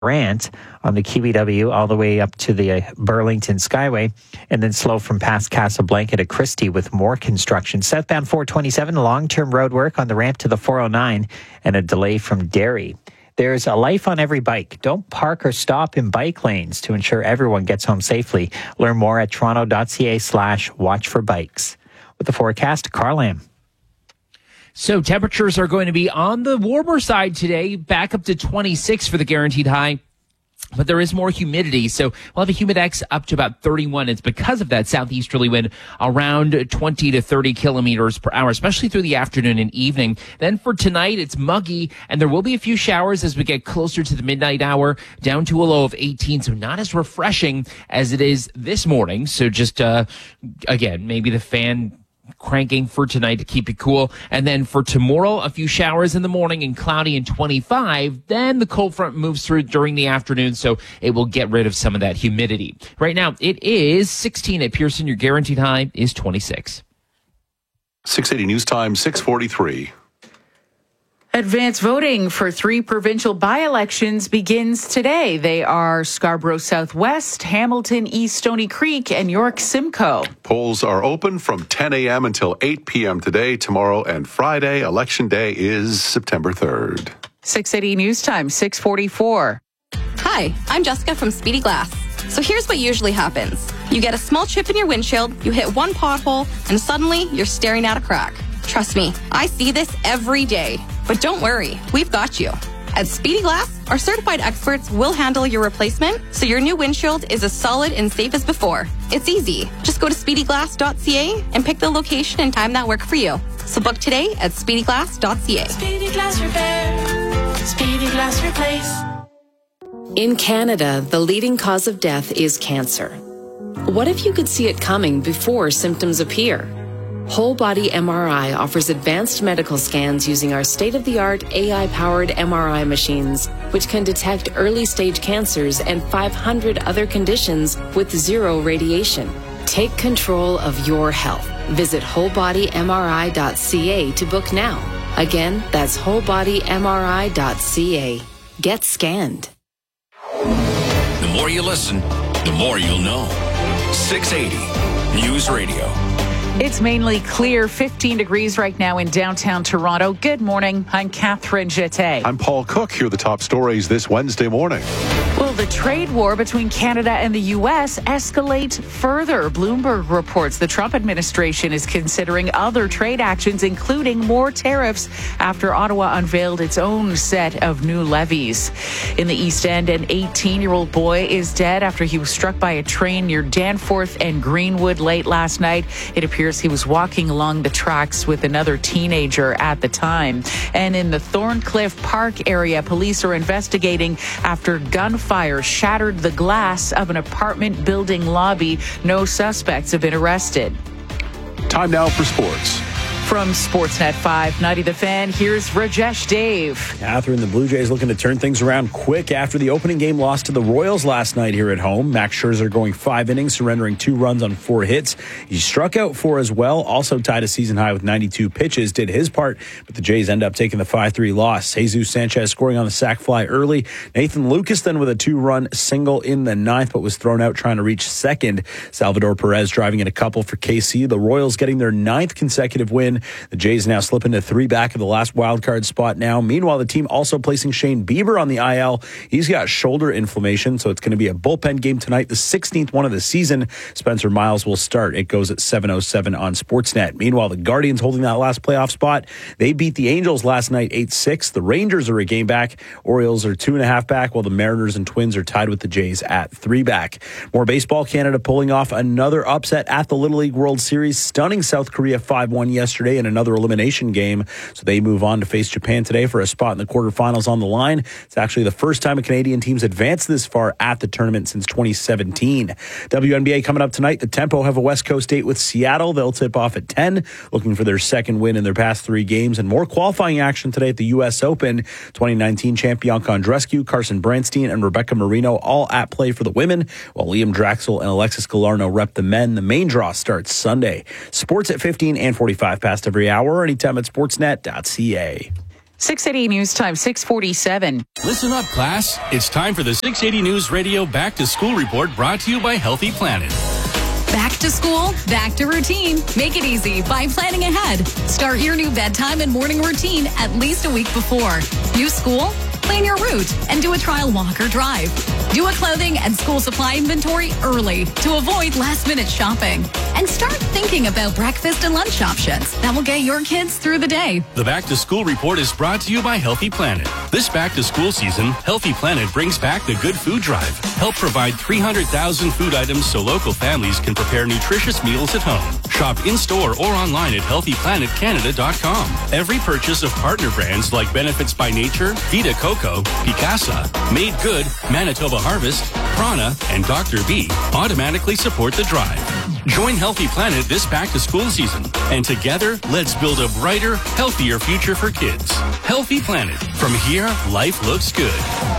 Grant on the KBW all the way up to the Burlington Skyway, and then slow from past Casablanca to Christie with more construction. Southbound 427, long-term road work on the ramp to the 409, and a delay from Derry. There's a life on every bike. Don't park or stop in bike lanes to ensure everyone gets home safely. Learn more at toronto.ca/watchforbikes. With the forecast, Carl Lam. So temperatures are going to be on the warmer side today, back up to 26 for the guaranteed high. But there is more humidity, so we'll have a humidex up to about 31. It's because of that southeasterly wind around 20 to 30 kilometers per hour, especially through the afternoon and evening. Then for tonight, it's muggy, and there will be a few showers as we get closer to the midnight hour, down to a low of 18, so not as refreshing as it is this morning. So just, again, maybe the fan cranking for tonight to keep it cool. And then for tomorrow, a few showers in the morning and cloudy and 25. Then the cold front moves through during the afternoon, so it will get rid of some of that humidity. Right now, it is 16 at Pearson. Your guaranteed high is 26. 680 News Time, 6:43. Advance voting for 3 provincial by-elections begins today. They are Scarborough Southwest, Hamilton East Stony Creek, and York Simcoe. Polls are open from 10 a.m. until 8 p.m. today, tomorrow, and Friday. Election Day is September 3rd. 680 News Time, 6:44. Hi, I'm Jessica from Speedy Glass. So here's what usually happens. You get a small chip in your windshield, you hit one pothole, and suddenly you're staring at a crack. Trust me, I see this every day. But don't worry, we've got you. At Speedy Glass, our certified experts will handle your replacement so your new windshield is as solid and safe as before. It's easy. Just go to speedyglass.ca and pick the location and time that work for you. So book today at speedyglass.ca. Speedy Glass Repair. Speedy Glass Replace. In Canada, the leading cause of death is cancer. What if you could see it coming before symptoms appear? Whole Body MRI offers advanced medical scans using our state-of-the-art AI-powered MRI machines, which can detect early-stage cancers and 500 other conditions with zero radiation. Take control of your health. Visit wholebodymri.ca to book now. Again, that's wholebodymri.ca. Get scanned. The more you listen, the more you'll know. 680 News Radio. It's mainly clear, 15 degrees right now in downtown Toronto. Good morning. I'm Catherine Jeté. I'm Paul Cook. Here are the top stories this Wednesday morning. Will the trade war between Canada and the U.S. escalate further? Bloomberg reports the Trump administration is considering other trade actions, including more tariffs, after Ottawa unveiled its own set of new levies. In the East End, an 18-year-old boy is dead after he was struck by a train near Danforth and Greenwood late last night. It appears he was walking along the tracks with another teenager at the time. And in the Thorncliffe Park area, police are investigating after gunfire shattered the glass of an apartment building lobby. No suspects have been arrested. Time now for sports. From Sportsnet 590 The Fan, here's Rajesh Dave. Catherine, the Blue Jays looking to turn things around quick after the opening game loss to the Royals last night here at home. Max Scherzer going 5 innings, surrendering 2 runs on 4 hits. He struck out 4 as well, also tied a season high with 92 pitches, did his part, but the Jays end up taking the 5-3 loss. Jesus Sanchez scoring on the sac fly early. Nathan Lucas then with a 2-run single in the 9th, but was thrown out trying to reach second. Salvador Perez driving in a couple for KC. The Royals getting their 9th consecutive win. The Jays now slip into 3 back of the last wildcard spot now. Meanwhile, the team also placing Shane Bieber on the IL. He's got shoulder inflammation, so it's going to be a bullpen game tonight, the 16th one of the season. Spencer Miles will start. It goes at 7:07 on Sportsnet. Meanwhile, the Guardians holding that last playoff spot. They beat the Angels last night 8-6. The Rangers are a game back. Orioles are 2.5 back, while the Mariners and Twins are tied with the Jays at 3 back. More baseball. Canada pulling off another upset at the Little League World Series, stunning South Korea 5-1 yesterday in another elimination game. So they move on to face Japan today for a spot in the quarterfinals on the line. It's actually the first time a Canadian team's advanced this far at the tournament since 2017. WNBA coming up tonight. The Tempo have a West Coast date with Seattle. They'll tip off at 10, looking for their second win in their past 3 games. And more qualifying action today at the U.S. Open. 2019 champ Bianca Andreescu, Carson Branstein, and Rebecca Marino all at play for the women, while Liam Draxel and Alexis Galarneau rep the men. The main draw starts Sunday. Sports at 15 and 45 past every hour, anytime at sportsnet.ca. 680 News Time, 6:47. Listen up, class. It's time for the 680 News Radio Back to School Report, brought to you by Healthy Planet. Back to school, back to routine. Make it easy by planning ahead. Start your new bedtime and morning routine at least a week before. New school? Plan your route and do a trial walk or drive. Do a clothing and school supply inventory early to avoid last-minute shopping. And start thinking about breakfast and lunch options that will get your kids through the day. The Back to School Report is brought to you by Healthy Planet. This back to school season, Healthy Planet brings back the Good Food Drive. Help provide 300,000 food items so local families can prepare nutritious meals at home. Shop in-store or online at healthyplanetcanada.com. Every purchase of partner brands like Benefits by Nature, Vita Coco, Picasa, Made Good, Manitoba Harvest, Prana, and Dr. B automatically support the drive. Join Healthy Planet this back-to-school season, and together, let's build a brighter, healthier future for kids. Healthy Planet. From here, life looks good.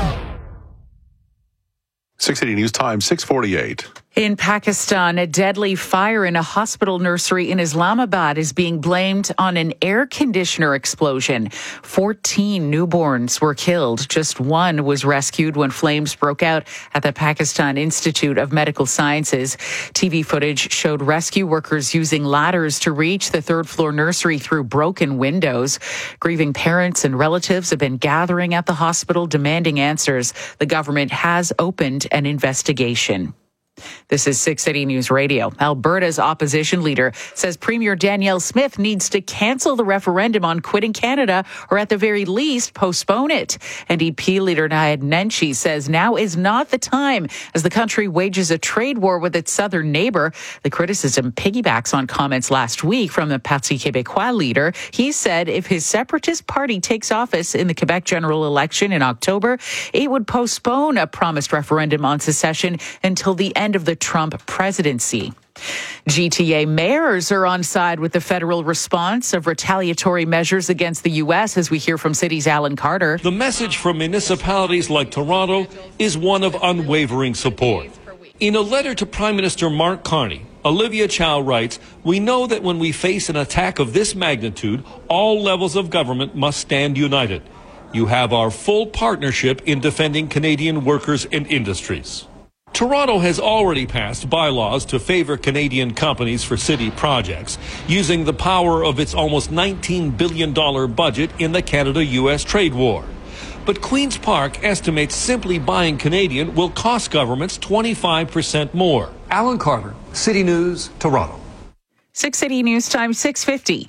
680 News Time, 6:48. In Pakistan, a deadly fire in a hospital nursery in Islamabad is being blamed on an air conditioner explosion. 14 newborns were killed. Just one was rescued when flames broke out at the Pakistan Institute of Medical Sciences. TV footage showed rescue workers using ladders to reach the third-floor nursery through broken windows. Grieving parents and relatives have been gathering at the hospital demanding answers. The government has opened an investigation. This is 680 News Radio. Alberta's opposition leader says Premier Danielle Smith needs to cancel the referendum on quitting Canada, or at the very least postpone it. NDP leader Nayib Nenshi says now is not the time as the country wages a trade war with its southern neighbor. The criticism piggybacks on comments last week from the Parti Québécois leader. He said if his separatist party takes office in the Quebec general election in October, it would postpone a promised referendum on secession until the end of the Trump presidency. GTA mayors are on side with the federal response of retaliatory measures against the U.S., as we hear from City's Alan Carter. The message from municipalities like Toronto is one of unwavering support. In a letter to Prime Minister Mark Carney, Olivia Chow writes, "We know that when we face an attack of this magnitude, all levels of government must stand united. You have our full partnership in defending Canadian workers and industries." Toronto has already passed bylaws to favor Canadian companies for city projects, using the power of its almost $19 billion budget in the Canada-U.S. trade war. But Queen's Park estimates simply buying Canadian will cost governments 25% more. Alan Carter, City News, Toronto. 680 News Time, 6:50.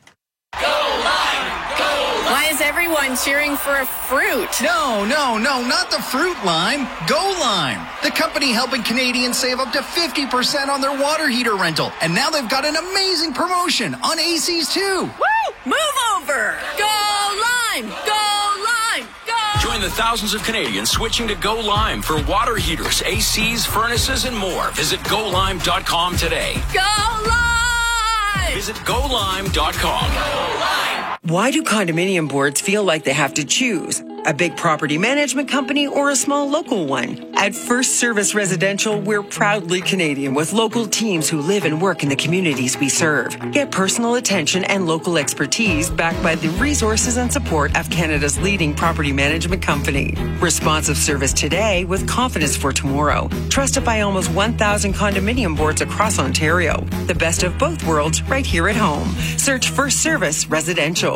Why is everyone cheering for a fruit? No, not the fruit lime. Go Lime, the company helping Canadians save up to 50% on their water heater rental. And now they've got an amazing promotion on ACs too. Woo! Move over! Go Lime! Go Lime! Go! Join the thousands of Canadians switching to Go Lime for water heaters, ACs, furnaces, and more. Visit GoLime.com today. Go Lime! Visit GoLime.com. Go Lime! Why do condominium boards feel like they have to choose? A big property management company or a small local one? At First Service Residential, we're proudly Canadian with local teams who live and work in the communities we serve. Get personal attention and local expertise backed by the resources and support of Canada's leading property management company. Responsive service today with confidence for tomorrow. Trusted by almost 1,000 condominium boards across Ontario. The best of both worlds right here at home. Search First Service Residential.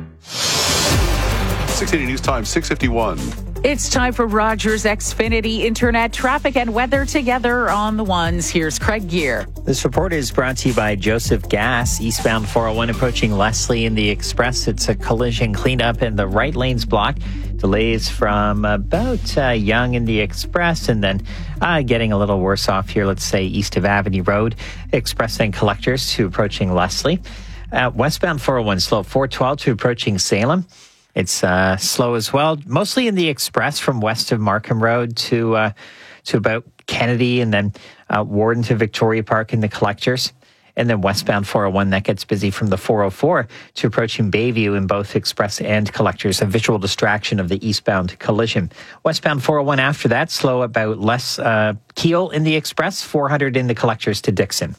680 News Time, 6:51. It's time for Rogers Xfinity Internet traffic and weather together on the ones. Here's Craig Gear. This report is brought to you by Joseph Gas, eastbound 401 approaching Leslie in the Express. It's a collision cleanup in the right lane's blocked. Delays from about Yonge in the Express, and then getting a little worse off here, let's say east of Avenue Road, Express and Collectors to approaching Leslie. Westbound 401 slow, 412 to approaching Salem. It's slow as well, mostly in the Express from west of Markham Road to about Kennedy, and then Warden to Victoria Park in the Collectors. And then westbound 401, that gets busy from the 404 to approaching Bayview in both Express and Collectors, a visual distraction of the eastbound collision. Westbound 401 after that, slow about less Keel in the Express, 400 in the Collectors to Dixon.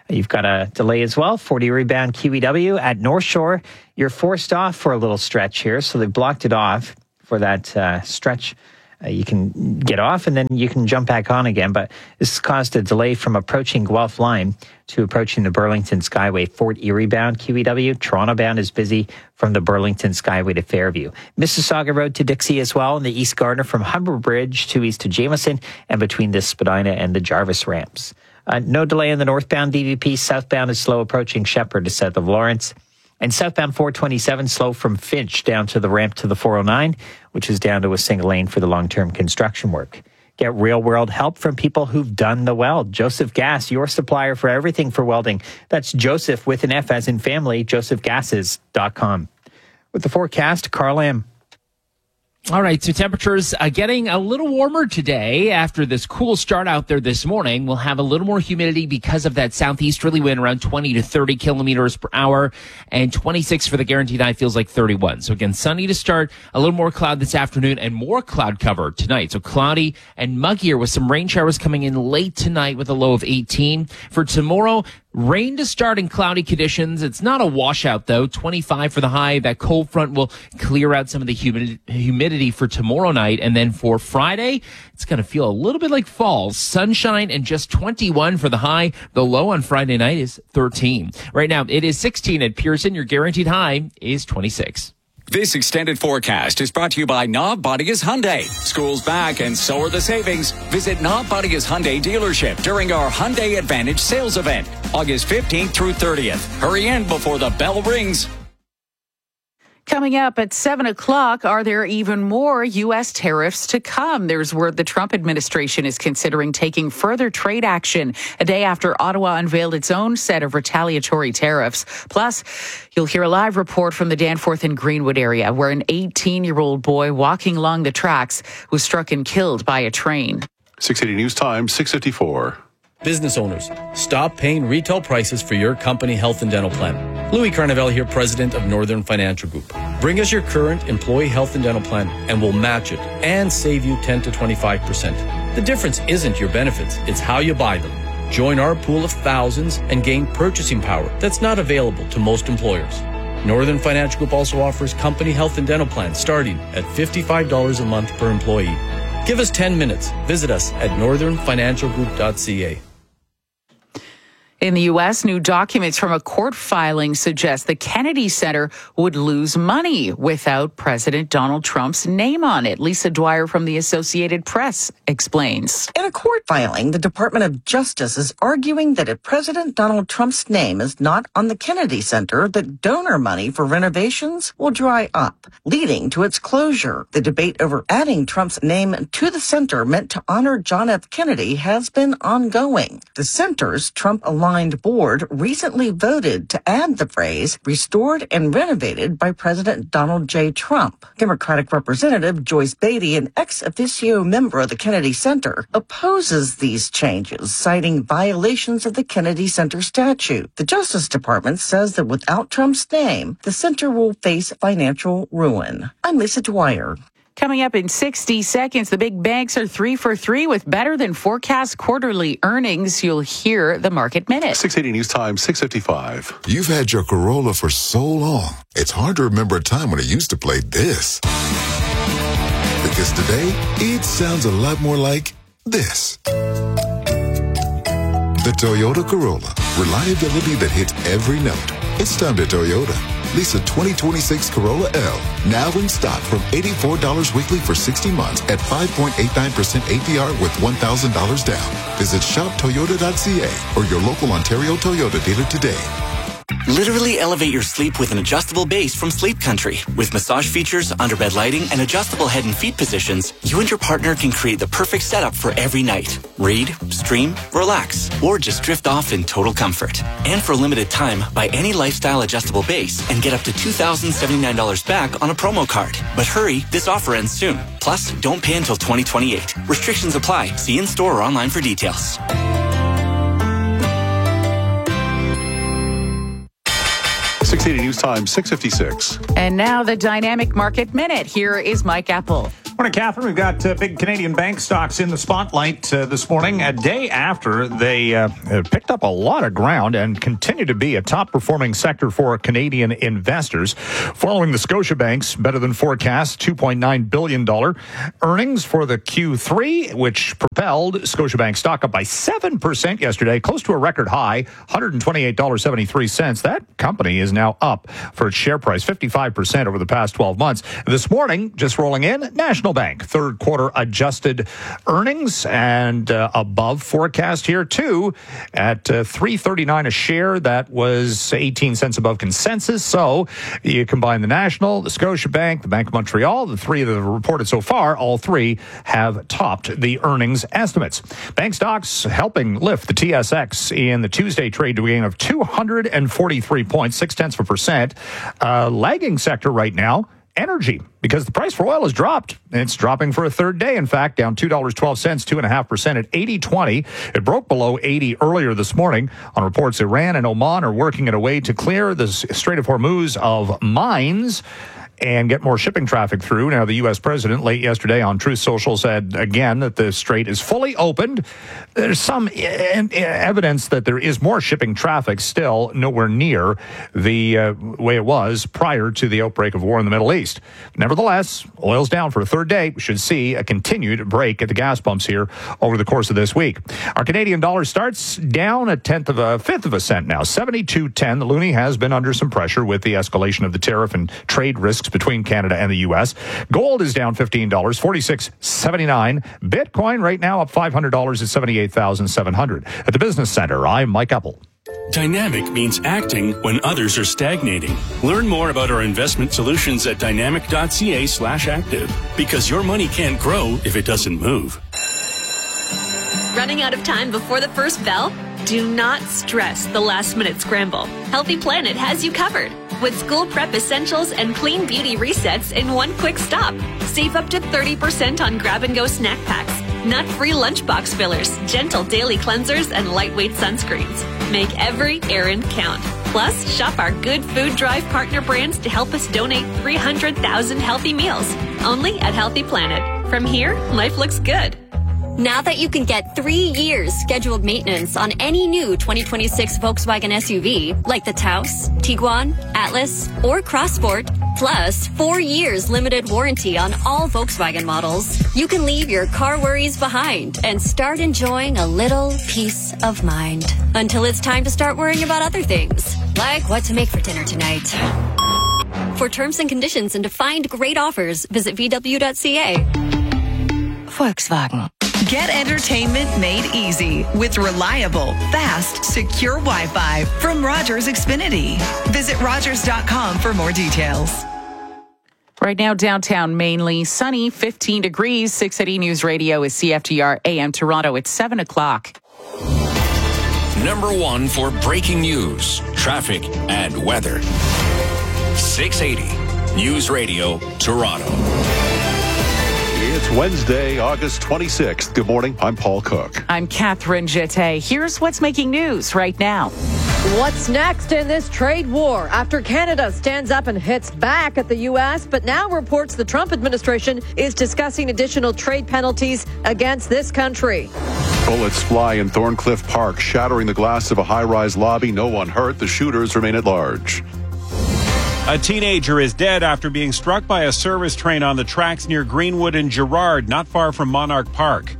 You've got a delay as well, 40 eastbound QEW at North Shore. You're forced off for a little stretch here, so they've blocked it off for that stretch. You can get off and then you can jump back on again, but this has caused a delay from approaching Guelph Line to approaching the Burlington Skyway. Fort Erie bound QEW. Toronto bound is busy from the Burlington Skyway to Fairview. Mississauga Road to Dixie as well, and the East Gardner from Humber Bridge to east to Jameson and between the Spadina and the Jarvis ramps. No delay in the northbound DVP. Southbound is slow approaching Shepherd to south of Lawrence. And southbound 427 slow from Finch down to the ramp to the 409, which is down to a single lane for the long-term construction work. Get real-world help from people who've done the weld. Joseph Gas, your supplier for everything for welding. That's Joseph with an F as in family, josephgases.com. With the forecast, Carl M. All right, so temperatures getting a little warmer today after this cool start out there this morning. We'll have a little more humidity because of that southeasterly wind, around 20 to 30 kilometers per hour, and 26 for the guaranteed high, feels like 31. So again, sunny to start, a little more cloud this afternoon, and more cloud cover tonight. So cloudy and muggier with some rain showers coming in late tonight with a low of 18. For tomorrow, rain to start in cloudy conditions. It's not a washout, though. 25 for the high. That cold front will clear out some of the humidity for tomorrow night. And then for Friday, it's going to feel a little bit like fall. Sunshine and just 21 for the high. The low on Friday night is 13. Right now, it is 16 at Pearson. Your guaranteed high is 26. This extended forecast is brought to you by Knob Bodia's Hyundai. School's back and so are the savings. Visit Knob Bodia's Hyundai dealership during our Hyundai Advantage sales event, August 15th through 30th. Hurry in before the bell rings. Coming up at 7 o'clock, are there even more U.S. tariffs to come? There's word the Trump administration is considering taking further trade action a day after Ottawa unveiled its own set of retaliatory tariffs. Plus, you'll hear a live report from the Danforth and Greenwood area where an 18-year-old boy walking along the tracks was struck and killed by a train. 680 News Time, 6:54. Business owners, stop paying retail prices for your company health and dental plan. Louis Carnevale here, president of Northern Financial Group. Bring us your current employee health and dental plan and we'll match it and save you 10 to 25%. The difference isn't your benefits, it's how you buy them. Join our pool of thousands and gain purchasing power that's not available to most employers. Northern Financial Group also offers company health and dental plans starting at $55 a month per employee. Give us 10 minutes. Visit us at northernfinancialgroup.ca. In the U.S., new documents from a court filing suggest the Kennedy Center would lose money without President Donald Trump's name on it. Lisa Dwyer from the Associated Press explains. In a court filing, the Department of Justice is arguing that if President Donald Trump's name is not on the Kennedy Center, that donor money for renovations will dry up, leading to its closure. The debate over adding Trump's name to the center meant to honor John F. Kennedy has been ongoing. The center's Trump-aligned board recently voted to add the phrase restored and renovated by President Donald J. Trump. Democratic Representative Joyce Beatty, an ex officio member of the Kennedy Center, opposes these changes, citing violations of the Kennedy Center statute. The Justice Department says that without Trump's name, the center will face financial ruin. I'm Lisa Dwyer. Coming up in 60 seconds, the big banks are 3 for 3 with better than forecast quarterly earnings. You'll hear the Market Minute. 680 News Time, 6:55. You've had your Corolla for so long, it's hard to remember a time when it used to play this. Because today, it sounds a lot more like this. The Toyota Corolla. Reliability that hits every note. It's time to Toyota. Lease a 2026 Corolla L, now in stock from $84 weekly for 60 months at 5.89% APR with $1,000 down. Visit shoptoyota.ca or your local Ontario Toyota dealer today. Literally elevate your sleep with an adjustable base from Sleep Country. With massage features, underbed lighting, and adjustable head and feet positions, you and your partner can create the perfect setup for every night. Read, stream, relax, or just drift off in total comfort. And for a limited time, buy any lifestyle adjustable base and get up to $2,079 back on a promo card. But hurry, this offer ends soon. Plus, don't pay until 2028. Restrictions apply. See in-store or online for details. 680 News Time, 6:56. And now the Dynamic Market Minute. Here is Mike Apple. Morning, Catherine. We've got big Canadian bank stocks in the spotlight this morning, a day after they picked up a lot of ground and continue to be a top-performing sector for Canadian investors. Following the Scotiabank's better-than-forecast $2.9 billion earnings for the Q3, which propelled Scotiabank stock up by 7% yesterday, close to a record high, $128.73. That company is now up for its share price 55% over the past 12 months. This morning, just rolling in, National Bank third quarter adjusted earnings and above forecast here too at $3.39 a share. That was 18 cents above consensus. So you combine the National, the Scotiabank, the Bank of Montreal, the three that have reported so far, all three have topped the earnings estimates. Bank stocks helping lift the TSX in the Tuesday trade to a gain of 243 points, 0.6%. Lagging sector right now, energy, because the price for oil has dropped. It's dropping for a third day, in fact, down $2.12, 2.5% at 80.20. It broke below 80 earlier this morning on reports Iran and Oman are working at a way to clear the Strait of Hormuz of mines and get more shipping traffic through. Now, the U.S. president late yesterday on Truth Social said again that the strait is fully opened. There's some evidence that there is more shipping traffic, still nowhere near the way it was prior to the outbreak of war in the Middle East. Nevertheless, oil's down for a third day. We should see a continued break at the gas pumps here over the course of this week. Our Canadian dollar starts down a fifth of a cent now, 72.10. The loonie has been under some pressure with the escalation of the tariff and trade risks between Canada and the U.S. Gold is down $15, $46.79. Bitcoin right now up $500 at 78,700. At the Business Center, I'm Mike Apple. Dynamic means acting when others are stagnating. Learn more about our investment solutions at dynamic.ca/active, because your money can't grow if it doesn't move. Running out of time before the first bell? Do not stress the last-minute scramble. Healthy Planet has you covered with school prep essentials and clean beauty resets in one quick stop. Save up to 30% on grab-and-go snack packs, nut-free lunchbox fillers, gentle daily cleansers, and lightweight sunscreens. Make every errand count. Plus, shop our Good Food Drive partner brands to help us donate 300,000 healthy meals. Only at Healthy Planet. From here, life looks good. Now that you can get 3 years scheduled maintenance on any new 2026 Volkswagen SUV, like the Taos, Tiguan, Atlas, or Crossport, plus 4 years limited warranty on all Volkswagen models, you can leave your car worries behind and start enjoying a little peace of mind. Until it's time to start worrying about other things, like what to make for dinner tonight. For terms and conditions and to find great offers, visit VW.ca. Volkswagen. Get entertainment made easy with reliable, fast, secure Wi-Fi from Rogers Xfinity. Visit Rogers.com for more details. Right now, downtown mainly sunny, 15 degrees. 680 News Radio is CFTR AM Toronto. It's 7 o'clock. Number one for breaking news, traffic, and weather. 680 News Radio Toronto. It's Wednesday, August 26th. Good morning. I'm Paul Cook. I'm Catherine Jette. Here's what's making news right now. What's next in this trade war after Canada stands up and hits back at the U.S., but now reports the Trump administration is discussing additional trade penalties against this country. Bullets fly in Thorncliffe Park, shattering the glass of a high-rise lobby. No one hurt. The shooters remain at large. A teenager is dead after being struck by a service train on the tracks near Greenwood and Gerrard, not far from Monarch Park.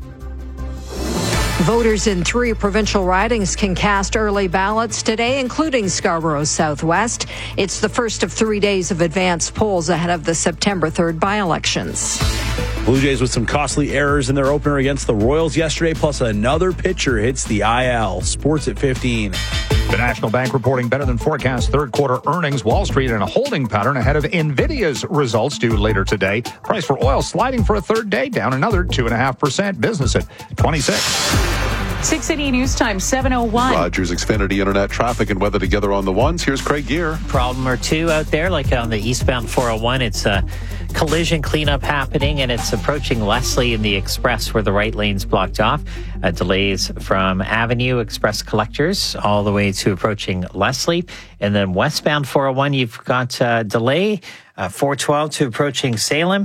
Voters in 3 provincial ridings can cast early ballots today, including Scarborough Southwest. It's the first of 3 days of advanced polls ahead of the September 3rd by-elections. Blue Jays with some costly errors in their opener against the Royals yesterday, plus another pitcher hits the IL. Sports at 15. The National Bank reporting better than forecast third quarter earnings. Wall Street in a holding pattern ahead of NVIDIA's results due later today. Price for oil sliding for a third day, down another 2.5%. Business at 26. 680 News Time, 7:01. Rogers Xfinity Internet traffic and weather together on the ones. Here's Craig Gear. Problem or two out there, like on the eastbound 401. It's a collision cleanup happening, and it's approaching Leslie in the Express where the right lane's blocked off. Delays from Avenue Express Collectors all the way to approaching Leslie. And then westbound 401, you've got delay 412 to approaching Salem.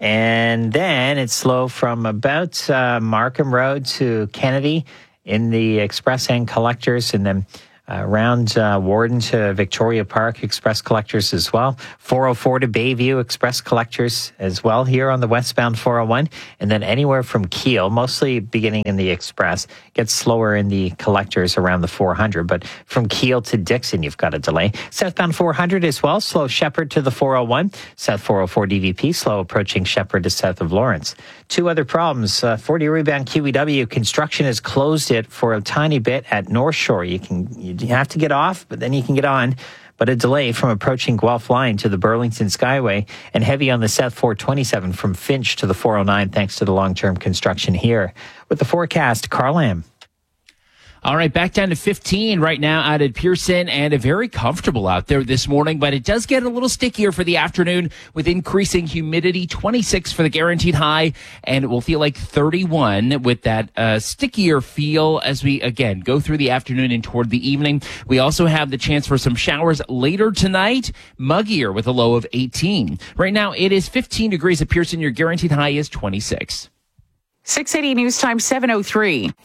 And then it's slow from about Markham Road to Kennedy in the express and collectors, and then around Warden to Victoria Park, express collectors as well. 404 to Bayview, express collectors as well here on the westbound 401. And then anywhere from Keele, mostly beginning in the express, gets slower in the collectors around the 400. But from Keele to Dixon, you've got a delay. Southbound 400 as well, slow Shepherd to the 401. South 404 DVP, slow approaching Shepherd to south of Lawrence. Two other problems. 40 rebound QEW, construction has closed it for a tiny bit at North Shore. You have to get off, but then you can get on. But a delay from approaching Guelph Line to the Burlington Skyway, and heavy on the South 427 from Finch to the 409 thanks to the long-term construction here. With the forecast, Carl Lamb. All right, back down to 15 right now out at Pearson, and very comfortable out there this morning, but it does get a little stickier for the afternoon with increasing humidity. 26 for the guaranteed high, and it will feel like 31 with that stickier feel as we, again, go through the afternoon and toward the evening. We also have the chance for some showers later tonight, muggier with a low of 18. Right now, it is 15 degrees at Pearson. Your guaranteed high is 26. 680 News Time 7:03.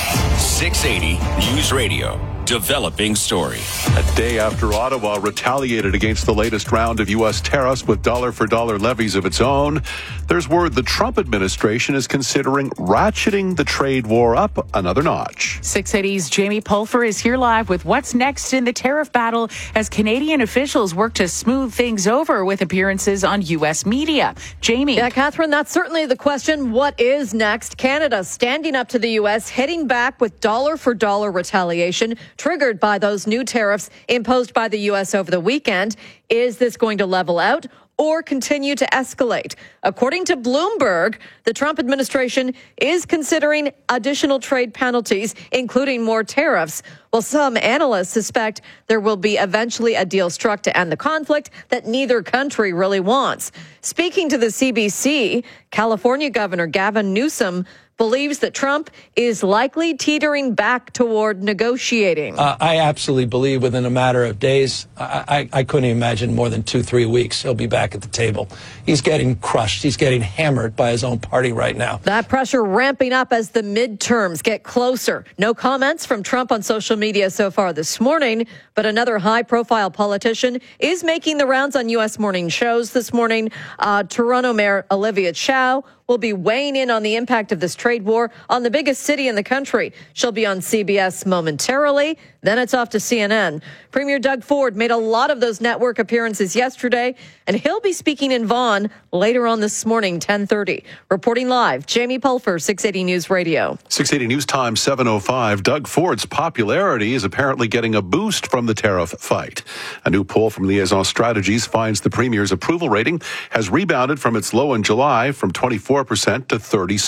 680 News Radio. Developing story. A day after Ottawa retaliated against the latest round of U.S. tariffs with dollar-for-dollar levies of its own, there's word the Trump administration is considering ratcheting the trade war up another notch. 680's Jamie Pulfer is here live with what's next in the tariff battle as Canadian officials work to smooth things over with appearances on U.S. media. Jamie. Yeah, Catherine, that's certainly the question. What is next? Canada standing up to the U.S., heading back with dollar-for-dollar retaliation triggered by those new tariffs imposed by the U.S. over the weekend. Is this going to level out or continue to escalate? According to Bloomberg, the Trump administration is considering additional trade penalties, including more tariffs. Well, some analysts suspect there will be eventually a deal struck to end the conflict that neither country really wants. Speaking to the CBC, California Governor Gavin Newsom believes that Trump is likely teetering back toward negotiating. I absolutely believe within a matter of days, I couldn't imagine more than 2-3 weeks, he'll be back at the table. He's getting crushed. He's getting hammered by his own party right now. That pressure ramping up as the midterms get closer. No comments from Trump on social media so far this morning, but another high-profile politician is making the rounds on U.S. morning shows this morning. Toronto Mayor Olivia Chow will be weighing in on the impact of this trade war on the biggest city in the country. She'll be on CBS momentarily. Then it's off to CNN. Premier Doug Ford made a lot of those network appearances yesterday, and he'll be speaking in Vaughan later on this morning, 10:30. Reporting live, Jamie Pulfer, 680 News Radio. 680 News Time 7:05. Doug Ford's popularity is apparently getting a boost from the tariff fight. A new poll from Liaison Strategies finds the Premier's approval rating has rebounded from its low in July from 24% to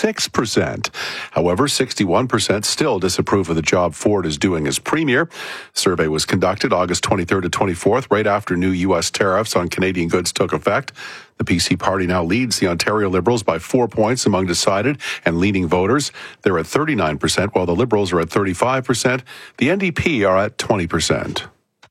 36%. However, 61% still disapprove of the job Ford is doing as Premier. Survey was conducted August 23rd to 24th, right after new U.S. tariffs on Canadian goods took effect. The PC party now leads the Ontario Liberals by 4 points among decided and leaning voters. They're at 39%, while the Liberals are at 35%. The NDP are at 20%.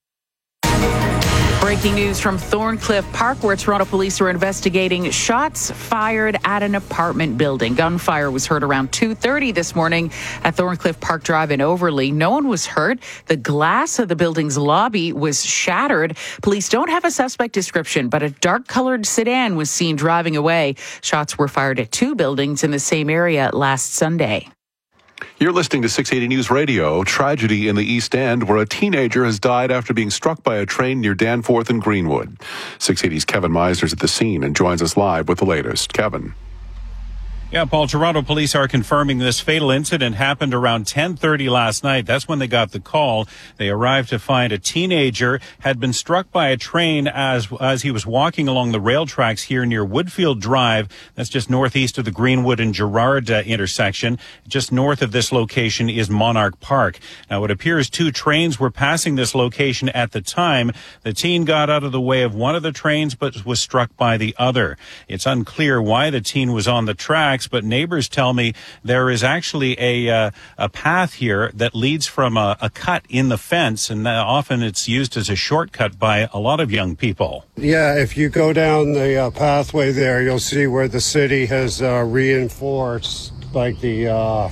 Breaking news from Thorncliffe Park, where Toronto police are investigating shots fired at an apartment building. Gunfire was heard around 2:30 this morning at Thorncliffe Park Drive in Overlea. No one was hurt. The glass of the building's lobby was shattered. Police don't have a suspect description, but a dark-colored sedan was seen driving away. Shots were fired at two buildings in the same area last Sunday. You're listening to 680 News Radio. Tragedy in the East End, where a teenager has died after being struck by a train near Danforth and Greenwood. 680's Kevin Meisner's at the scene and joins us live with the latest. Kevin. Yeah, Paul, Toronto police are confirming this fatal incident happened around 10:30 last night. That's when they got the call. They arrived to find a teenager had been struck by a train as he was walking along the rail tracks here near Woodfield Drive. That's just northeast of the Greenwood and Gerrard intersection. Just north of this location is Monarch Park. Now, it appears two trains were passing this location at the time. The teen got out of the way of one of the trains but was struck by the other. It's unclear why the teen was on the tracks. fixed, but neighbors tell me there is actually a path here that leads from a cut in the fence, and often it's used as a shortcut by a lot of young people. Yeah, if you go down the pathway there, you'll see where the city has reinforced like the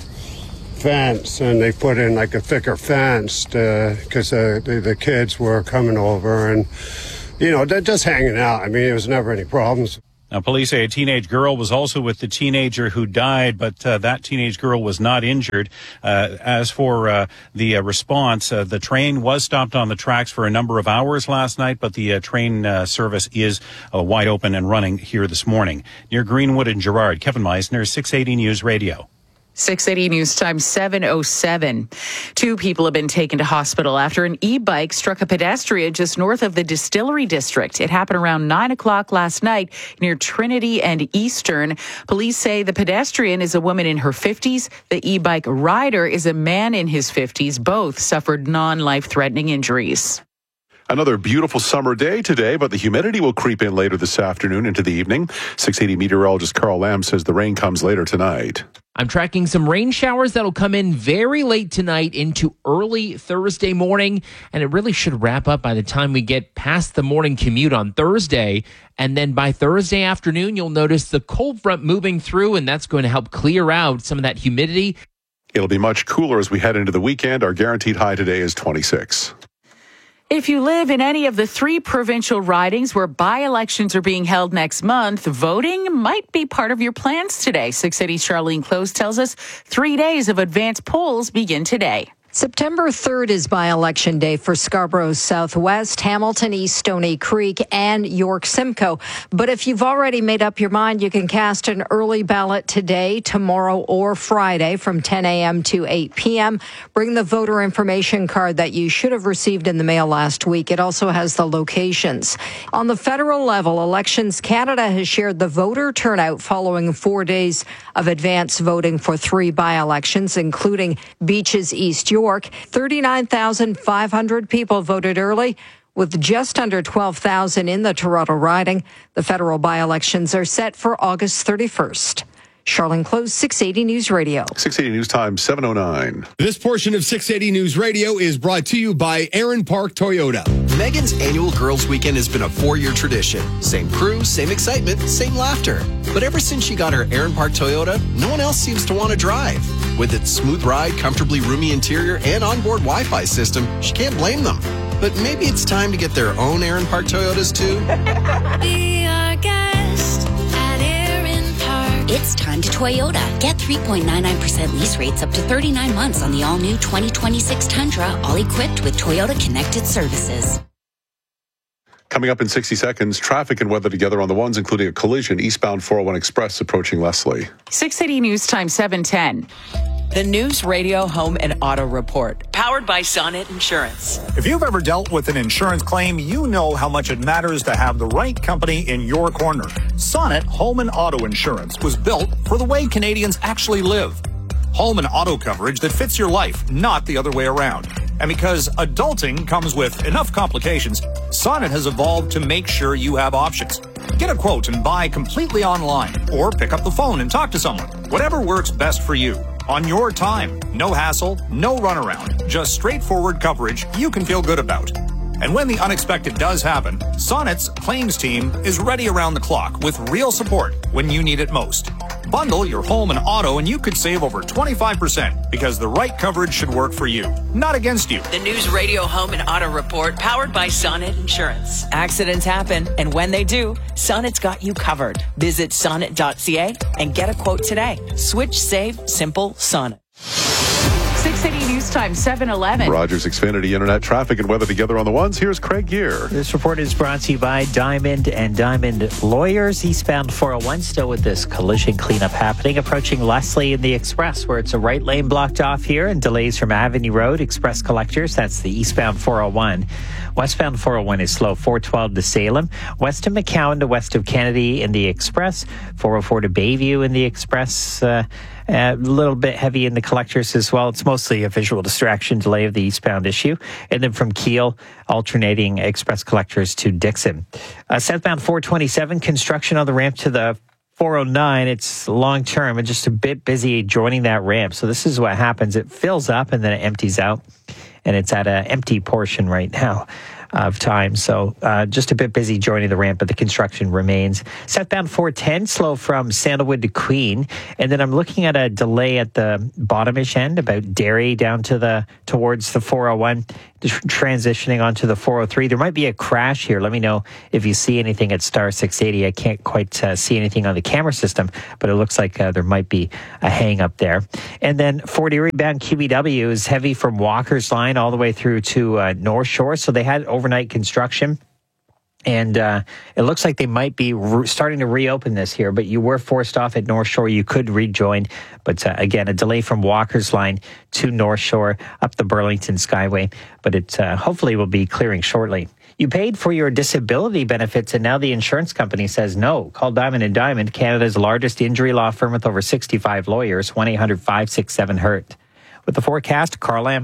fence, and they put in like a thicker fence because the kids were coming over and, you know, they're just hanging out. I mean, there was never any problems. Now, police say a teenage girl was also with the teenager who died, but that teenage girl was not injured. As for the response, the train was stopped on the tracks for a number of hours last night, but the train service is wide open and running here this morning. Near Greenwood and Gerrard, Kevin Meisner, 680 News Radio. 680 News Time 7:07. 2 people have been taken to hospital after an e-bike struck a pedestrian just north of the Distillery District. It happened around 9 o'clock last night near Trinity and Eastern. Police say the pedestrian is a woman in her 50s. The e-bike rider is a man in his 50s. Both suffered non-life-threatening injuries. Another beautiful summer day today, but the humidity will creep in later this afternoon into the evening. 680 meteorologist Carl Lamb says the rain comes later tonight. I'm tracking some rain showers that'll come in very late tonight into early Thursday morning, and it really should wrap up by the time we get past the morning commute on Thursday. And then by Thursday afternoon, you'll notice the cold front moving through, and that's going to help clear out some of that humidity. It'll be much cooler as we head into the weekend. Our guaranteed high today is 26. If you live in any of the 3 provincial ridings where by-elections are being held next month, voting might be part of your plans today. 680's Charlene Close tells us 3 days of advanced polls begin today. September 3rd is by-election day for Scarborough Southwest, Hamilton East, Stony Creek, and York Simcoe. But if you've already made up your mind, you can cast an early ballot today, tomorrow, or Friday from 10 a.m. to 8 p.m. Bring the voter information card that you should have received in the mail last week. It also has the locations. On the federal level, Elections Canada has shared the voter turnout following 4 days of advance voting for 3 by-elections, including Beaches East York. 39,500 people voted early, with just under 12,000 in the Toronto riding. The federal by-elections are set for August 31st. Charlene Close, 680 News Radio. 680 News Time, 7:09. This portion of 680 News Radio is brought to you by Aaron Park Toyota. Megan's annual Girls Weekend has been a 4-year tradition. Same crew, same excitement, same laughter. But ever since she got her Aaron Park Toyota, no one else seems to want to drive. With its smooth ride, comfortably roomy interior, and onboard Wi-Fi system, she can't blame them. But maybe it's time to get their own Aaron Park Toyotas, too. Be our guest at Aaron Park. It's time to Toyota. Get 3.99% lease rates up to 39 months on the all-new 2026 Tundra, all equipped with Toyota Connected Services. Coming up in 60 seconds, traffic and weather together on the ones, including a collision eastbound 401 Express approaching Leslie. 680 News Time 7:10. The News Radio Home and Auto Report, powered by Sonnet Insurance. If you've ever dealt with an insurance claim, you know how much it matters to have the right company in your corner. Sonnet Home and Auto Insurance was built for the way Canadians actually live. Home and auto coverage that fits your life, not the other way around. And because adulting comes with enough complications, Sonnet has evolved to make sure you have options. Get a quote and buy completely online, or pick up the phone and talk to someone. Whatever works best for you. On your time. No hassle, no runaround. Just straightforward coverage you can feel good about. And when the unexpected does happen, Sonnet's claims team is ready around the clock with real support when you need it most. Bundle your home and auto and you could save over 25% because the right coverage should work for you, not against you. The News Radio Home and Auto Report, powered by Sonnet Insurance. Accidents happen, and when they do, Sonnet's got you covered. Visit sonnet.ca and get a quote today. Switch, save, simple, Sonnet. 680 News Time 7:11. Rogers Xfinity Internet traffic and weather together on the ones. Here's Craig Gear. This report is brought to you by Diamond and Diamond Lawyers. Eastbound 401 still with this collision cleanup happening. Approaching Leslie in the Express, where it's a right lane blocked off here, and delays from Avenue Road. Express collectors, that's the eastbound 401. Westbound 401 is slow, 412 to Salem. West of McCowan to west of Kennedy in the Express. 404 to Bayview in the Express. A little bit heavy in the collectors as well. It's mostly a visual distraction delay of the eastbound issue. And then from Kiel, alternating express collectors to Dixon. Southbound 427, construction on the ramp to the 409. It's long term and just a bit busy joining that ramp. So this is what happens. It fills up and then it empties out. And it's at an empty portion right now of time. So just a bit busy joining the ramp, but the construction remains. Southbound 410, slow from Sandalwood to Queen. And then I'm looking at a delay at the bottomish end, about Derry down to towards the 401, transitioning onto the 403. There might be a crash here. Let me know if you see anything at star 680. I can't quite see anything on the camera system, but it looks like there might be a hang up there. And then Fort Erie bound QEW is heavy from Walker's Line all the way through to North Shore. So they had overnight construction. And it looks like they might be starting to reopen this here, but you were forced off at North Shore. You could rejoin. But again, a delay from Walker's Line to North Shore up the Burlington Skyway. But it hopefully will be clearing shortly. You paid for your disability benefits, and now the insurance company says no. Call Diamond & Diamond, Canada's largest injury law firm with over 65 lawyers, 1-800-567-HURT. With the forecast, Carl Lamb.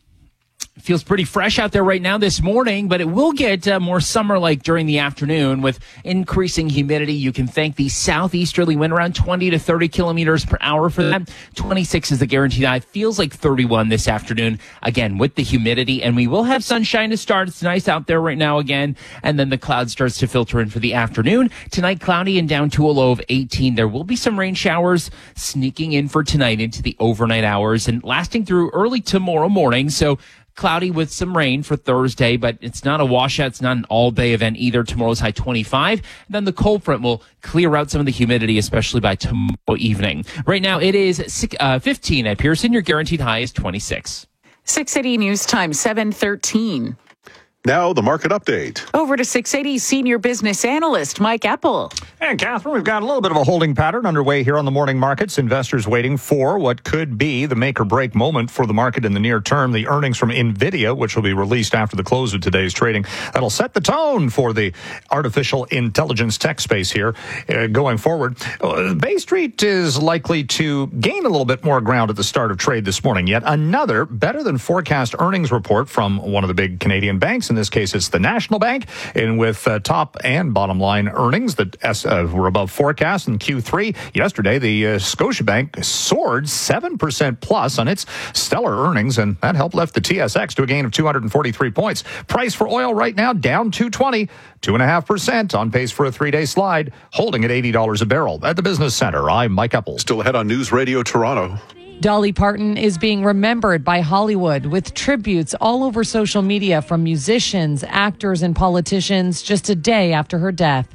Feels pretty fresh out there right now this morning, but it will get more summer-like during the afternoon with increasing humidity. You can thank the southeasterly wind around 20 to 30 kilometers per hour for that. 26 is the guaranteed high. Feels like 31 this afternoon, again, with the humidity. And we will have sunshine to start. It's nice out there right now again. And then the cloud starts to filter in for the afternoon. Tonight, cloudy and down to a low of 18. There will be some rain showers sneaking in for tonight into the overnight hours and lasting through early tomorrow morning. So cloudy with some rain for Thursday, but it's not a washout. It's not an all-day event either. Tomorrow's high 25. Then the cold front will clear out some of the humidity, especially by tomorrow evening. Right now, it is 15 at Pearson. Your guaranteed high is 26. 680 News Time, 7:13. Now, the market update. Over to 680 senior business analyst Mike Epple. And Catherine, we've got a little bit of a holding pattern underway here on the morning markets. Investors waiting for what could be the make or break moment for the market in the near term. The earnings from NVIDIA, which will be released after the close of today's trading. That'll set the tone for the artificial intelligence tech space here going forward. Bay Street is likely to gain a little bit more ground at the start of trade this morning. Yet another better than forecast earnings report from one of the big Canadian banks. In this case, it's the National Bank, and with top and bottom line earnings that were above forecast in Q3. Yesterday, the Scotiabank soared 7% plus on its stellar earnings, and that helped lift the TSX to a gain of 243 points. Price for oil right now down $2.20, 2.5% on pace for a 3-day slide, holding at $80 a barrel. At the Business Center, I'm Mike Epple. Still ahead on News Radio Toronto. Dolly Parton is being remembered by Hollywood with tributes all over social media from musicians, actors, and politicians just a day after her death.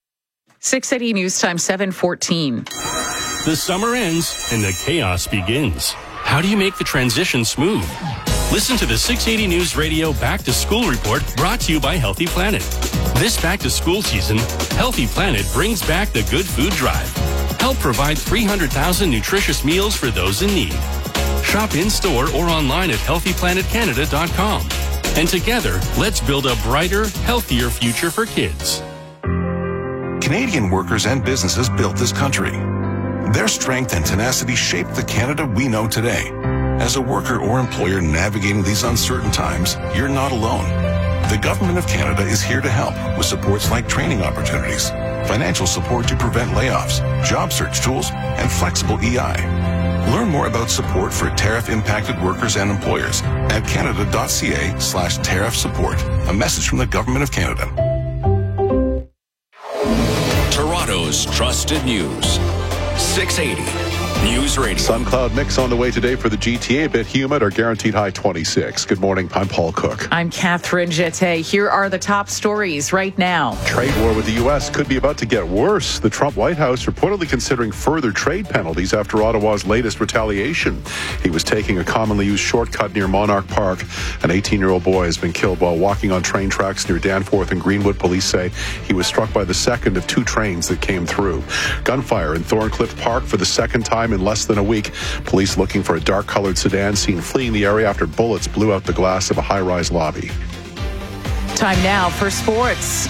680 News Time, 7:14. The summer ends and the chaos begins. How do you make the transition smooth? Listen to the 680 News Radio Back to School Report brought to you by Healthy Planet. This back to school season, Healthy Planet brings back the Good Food Drive. Help provide 300,000 nutritious meals for those in need. Shop in-store or online at healthyplanetcanada.com. And together, let's build a brighter, healthier future for kids. Canadian workers and businesses built this country. Their strength and tenacity shaped the Canada we know today. As a worker or employer navigating these uncertain times, you're not alone. The Government of Canada is here to help with supports like training opportunities, financial support to prevent layoffs, job search tools, and flexible EI. Learn more about support for tariff-impacted workers and employers at canada.ca/tariff support. A message from the Government of Canada. Toronto's trusted news. 680 News Radio. Sun cloud mix on the way today for the GTA. A bit humid. Our guaranteed high 26. Good morning. I'm Paul Cook. I'm Catherine Jette. Here are the top stories right now. Trade war with the U.S. could be about to get worse. The Trump White House reportedly considering further trade penalties after Ottawa's latest retaliation. He was taking a commonly used shortcut near Monarch Park. An 18-year-old boy has been killed while walking on train tracks near Danforth and Greenwood. Police say he was struck by the second of 2 trains that came through. Gunfire in Thorncliffe Park for the second time in less than a week. Police looking for a dark-colored sedan seen fleeing the area after bullets blew out the glass of a high-rise lobby. Time now for sports.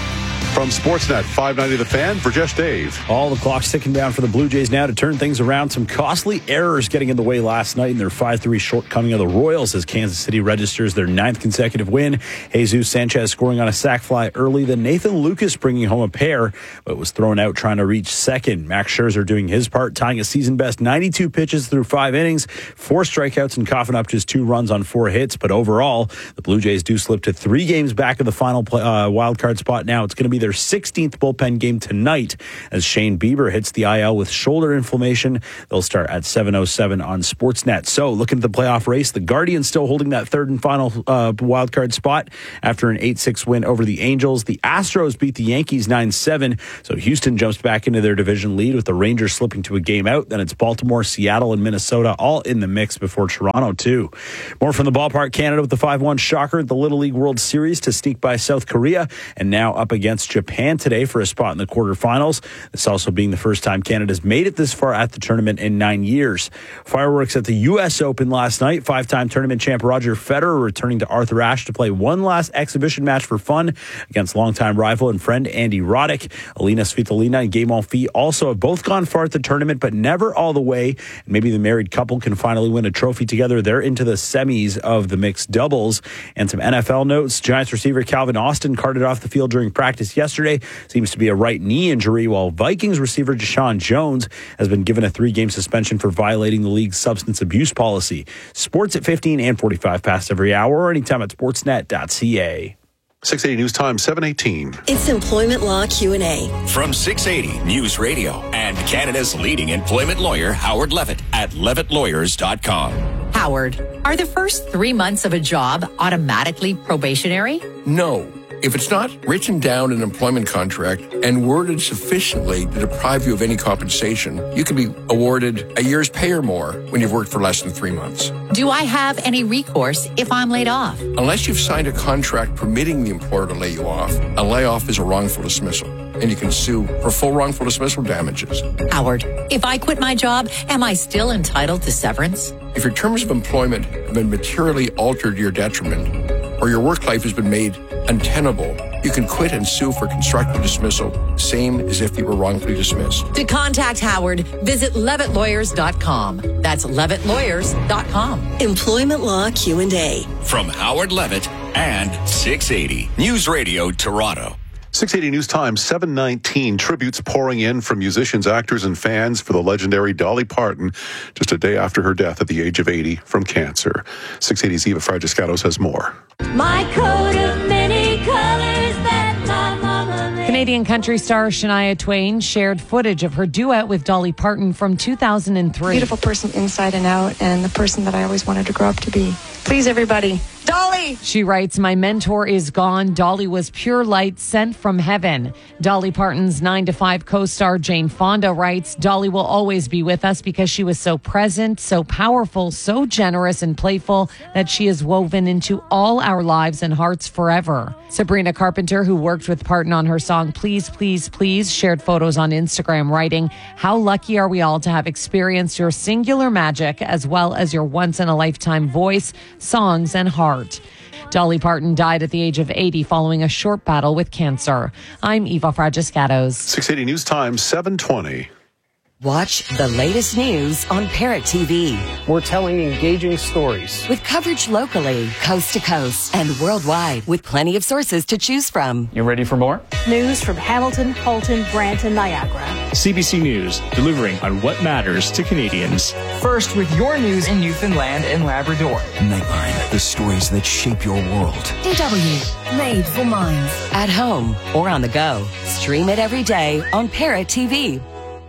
From Sportsnet 590 The Fan, Burjesh Dave. All the clock's ticking down for the Blue Jays now to turn things around. Some costly errors getting in the way last night in their 5-3 shortcoming of the Royals as Kansas City registers their 9th consecutive win. Jesus Sanchez scoring on a sac fly early, then Nathan Lucas bringing home a pair, but was thrown out trying to reach second. Max Scherzer doing his part, tying a season-best 92 pitches through 5 innings, 4 strikeouts, and coughing up just 2 runs on 4 hits. But overall, the Blue Jays do slip to 3 games back of the final wild card spot now. It's going to be their 16th bullpen game tonight as Shane Bieber hits the IL with shoulder inflammation. They'll start at 7:07 on Sportsnet. So looking at the playoff race, the Guardians still holding that 3rd and final wildcard spot after an 8-6 win over the Angels. The Astros beat the Yankees 9-7, so Houston jumps back into their division lead with the Rangers slipping to a game out. Then it's Baltimore, Seattle, and Minnesota all in the mix before Toronto too. More from the ballpark. Canada with the 5-1 shocker at the Little League World Series to sneak by South Korea, and now up against Japan today for a spot in the quarterfinals. This also being the first time Canada's made it this far at the tournament in 9 years. Fireworks at the U.S. Open last night. 5-time tournament champ Roger Federer returning to Arthur Ashe to play one last exhibition match for fun against longtime rival and friend Andy Roddick. Alina Svitolina and Gaël Monfils also have both gone far at the tournament, but never all the way. And maybe the married couple can finally win a trophy together. They're into the semis of the mixed doubles. And some NFL notes. Giants receiver Calvin Austin carted off the field during practice yesterday. Seems to be a right knee injury, while Vikings receiver Deshaun Jones has been given a 3-game suspension for violating the league's substance abuse policy. Sports at 15 and 45 past every hour or anytime at sportsnet.ca. 680 News Time, 7:18. It's Employment Law Q&A. From 680 News Radio and Canada's leading employment lawyer, Howard Levitt, at levittlawyers.com. Howard, are the first 3 months of a job automatically probationary? No. If it's not written down in an employment contract and worded sufficiently to deprive you of any compensation, you can be awarded a year's pay or more when you've worked for less than 3 months. Do I have any recourse if I'm laid off? Unless you've signed a contract permitting the employer to lay you off, a layoff is a wrongful dismissal, and you can sue for full wrongful dismissal damages. Howard, if I quit my job, am I still entitled to severance? If your terms of employment have been materially altered to your detriment, or your work life has been made untenable, you can quit and sue for constructive dismissal, same as if you were wrongfully dismissed. To contact Howard, visit levittlawyers.com. That's levittlawyers.com. Employment Law Q&A. From Howard Levitt and 680 News Radio Toronto. 680 News Time, 7:19. Tributes pouring in from musicians, actors, and fans for the legendary Dolly Parton just a day after her death at the age of 80 from cancer. 680's Eva Fragiscatos has more. My coat of many colors that my mama made. Canadian country star Shania Twain shared footage of her duet with Dolly Parton from 2003. Beautiful person inside and out, and the person that I always wanted to grow up to be. Please, everybody. Dolly! She writes, "My mentor is gone. Dolly was pure light sent from heaven." Dolly Parton's 9 to 5 co-star Jane Fonda writes, "Dolly will always be with us because she was so present, so powerful, so generous and playful that she is woven into all our lives and hearts forever." Sabrina Carpenter, who worked with Parton on her song Please, Please, Please, shared photos on Instagram writing, "How lucky are we all to have experienced your singular magic as well as your once-in-a-lifetime voice, songs, and heart." Dolly Parton died at the age of 80 following a short battle with cancer. I'm Eva Fragiscatos. 680 News Time, 7:20. Watch the latest news on Parrot TV. We're telling engaging stories. With coverage locally, coast to coast, and worldwide, with plenty of sources to choose from. You ready for more? News from Hamilton, Halton, Brantton, Niagara. CBC News, delivering on what matters to Canadians. First with your news in Newfoundland and Labrador. Nightline, the stories that shape your world. DW, made for minds. At home or on the go. Stream it every day on Parrot TV.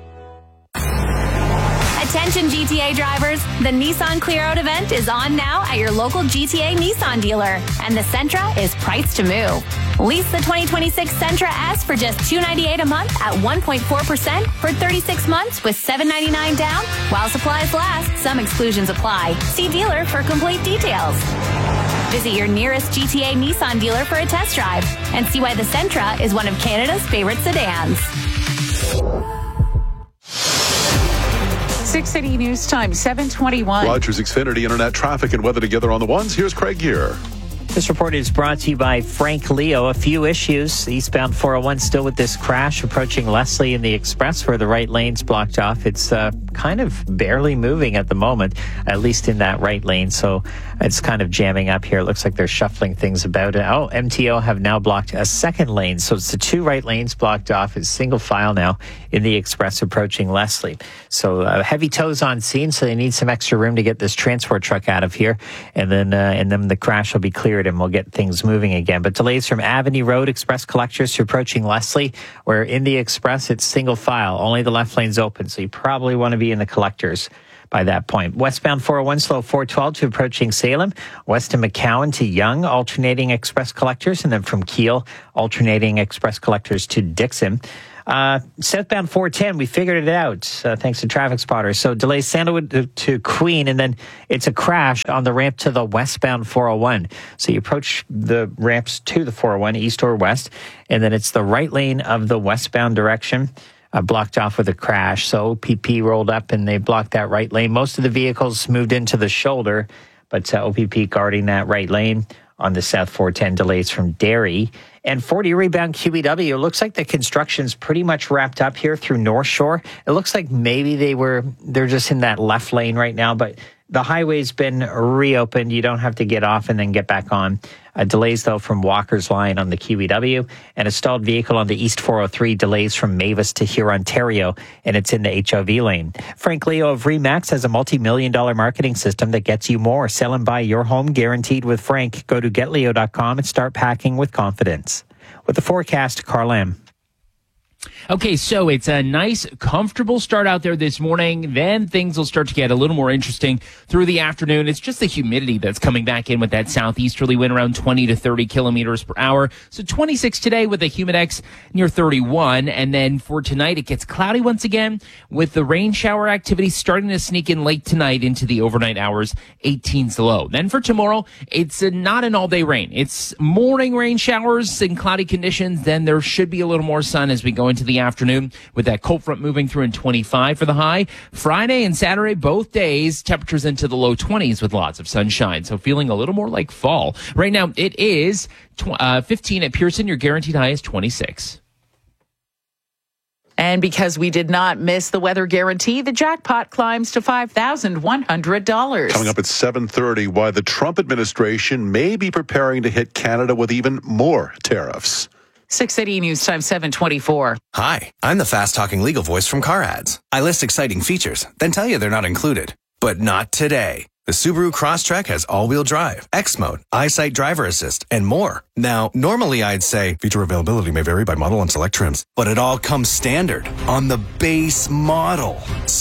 Attention GTA drivers, the Nissan Clear Out event is on now at your local GTA Nissan dealer, and the Sentra is priced to move. Lease the 2026 Sentra S for just $298 a month at 1.4% for 36 months with $799 down. While supplies last, some exclusions apply. See dealer for complete details. Visit your nearest GTA Nissan dealer for a test drive and see why the Sentra is one of Canada's favorite sedans. 680 News Time, 7:21. Rogers Xfinity Internet traffic and weather together on the ones. Here's Craig Gear. This report is brought to you by Frank Leo. A few issues. Eastbound 401 still with this crash approaching Leslie in the Express where the right lane's blocked off. It's kind of barely moving at the moment, at least in that right lane. So it's kind of jamming up here. It looks like they're shuffling things about. Oh, MTO have now blocked a second lane. So it's the two right lanes blocked off. It's single file now in the Express approaching Leslie. So heavy tows on scene. So they need some extra room to get this transport truck out of here. And then the crash will be cleared and we'll get things moving again. But delays from Avenue Road Express collectors to approaching Leslie, where in the Express it's single file. Only the left lane's open, so you probably want to be in the collectors by that point. Westbound 401 slow 412 to approaching Salem. West of McCowan to Young, alternating express collectors. And then from Kiel, alternating express collectors to Dixon. Southbound 410, we figured it out thanks to Traffic Spotters. So delays Sandalwood to Queen, and then it's a crash on the ramp to the westbound 401. So you approach the ramps to the 401, east or west, and then it's the right lane of the westbound direction blocked off with a crash. So OPP rolled up and they blocked that right lane. Most of the vehicles moved into the shoulder, but OPP guarding that right lane. On the South 410, delays from Derry. And 40 rebound QEW. It looks like the construction's pretty much wrapped up here through North Shore. It looks like maybe they're just in that left lane right now, but the highway's been reopened. You don't have to get off and then get back on. Delays, though, from Walker's Line on the QEW, and a stalled vehicle on the East 403 delays from Mavis to Hurontario, and it's in the HOV lane. Frank Leo of RE/MAX has a multi-million-dollar marketing system that gets you more. Sell and buy your home guaranteed with Frank. Go to getleo.com and start packing with confidence. With the forecast, Carl M. Okay, so it's a nice, comfortable start out there this morning. Then things will start to get a little more interesting through the afternoon. It's just the humidity that's coming back in with that southeasterly wind around 20 to 30 kilometers per hour. So 26 today with a humidex near 31. And then for tonight, it gets cloudy once again with the rain shower activity starting to sneak in late tonight into the overnight hours, 18's the low. Then for tomorrow, it's not an all-day rain. It's morning rain showers and cloudy conditions. Then there should be a little more sun as we go into the afternoon with that cold front moving through in 25 for the high. Friday and Saturday, both days, temperatures into the low 20s with lots of sunshine. So feeling a little more like fall. Right now, it is 15 at Pearson. Your guaranteed high is 26. And because we did not miss the weather guarantee, the jackpot climbs to $5,100. Coming up at 7:30, why the Trump administration may be preparing to hit Canada with even more tariffs. 680 News Time 724. Hi, I'm the fast-talking legal voice from Car Ads. I list exciting features, then tell you they're not included. But not today. The Subaru Crosstrek has all-wheel drive, X-Mode, EyeSight Driver Assist, and more. Now, normally I'd say feature availability may vary by model and select trims, but it all comes standard on the base model.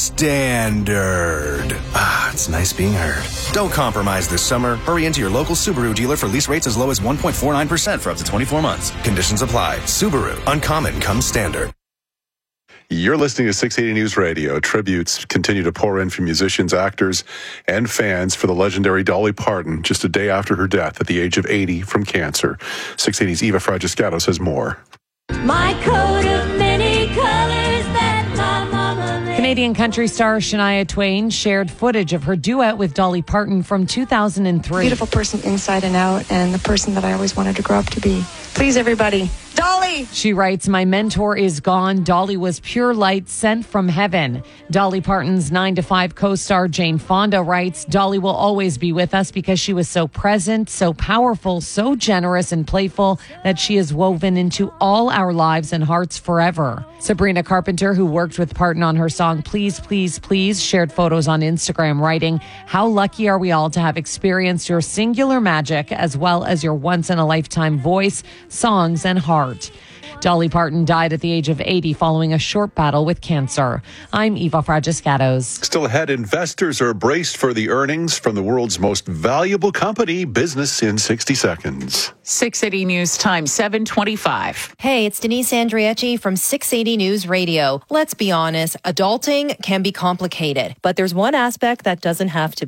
Standard. It's nice being heard. Don't compromise this summer. Hurry into your local Subaru dealer for lease rates as low as 1.49% for up to 24 months. Conditions apply. Subaru. Uncommon comes standard. You're listening to 680 News Radio. Tributes continue to pour in from musicians, actors, and fans for the legendary Dolly Parton just a day after her death at the age of 80 from cancer. 680's Eva Fragiscato says more. My coat of many colors that my mama made. Canadian country star Shania Twain shared footage of her duet with Dolly Parton from 2003. Beautiful person inside and out, and the person that I always wanted to grow up to be. Please, everybody. Dolly! She writes, my mentor is gone. Dolly was pure light sent from heaven. Dolly Parton's 9 to 5 co-star Jane Fonda writes, Dolly will always be with us because she was so present, so powerful, so generous and playful that she is woven into all our lives and hearts forever. Sabrina Carpenter, who worked with Parton on her song Please, Please, Please, shared photos on Instagram writing, how lucky are we all to have experienced your singular magic as well as your once-in-a-lifetime voice, songs, and heart. Dolly Parton died at the age of 80 following a short battle with cancer. I'm Eva Fragiscatos. Still ahead, investors are braced for the earnings from the world's most valuable company, Business in 60 Seconds. 680 News Time 725. Hey, it's Denise Andriechi from 680 News Radio. Let's be honest, adulting can be complicated, but there's one aspect that doesn't have to be.